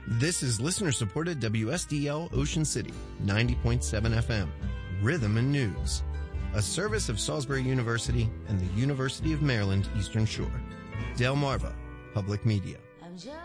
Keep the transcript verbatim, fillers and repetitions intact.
This is listener-supported W S D L Ocean City, ninety point seven F M, Rhythm and News, a service of Salisbury University and the University of Maryland Eastern Shore. Delmarva Public Media.